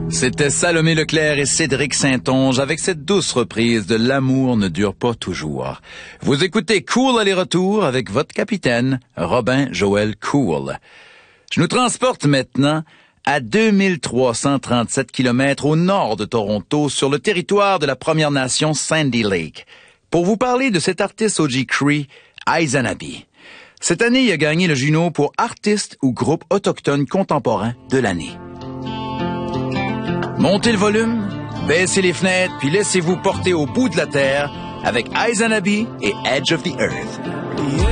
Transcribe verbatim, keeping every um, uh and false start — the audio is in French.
C'était Salomé Leclerc et Cédric Saint-Onge avec cette douce reprise de L'amour ne dure pas toujours. Vous écoutez Cool aller-retour avec votre capitaine, Robin Joël Cool. Je nous transporte maintenant à deux mille trois cent trente-sept kilomètres au nord de Toronto, sur le territoire de la Première Nation Sandy Lake, pour vous parler de cet artiste Ojibwe, Izanabi. Cette année, il a gagné le Juno pour artiste ou groupe autochtone contemporain de l'année. Montez le volume, baissez les fenêtres, puis laissez-vous porter au bout de la terre avec Izanabi et Edge of the Earth.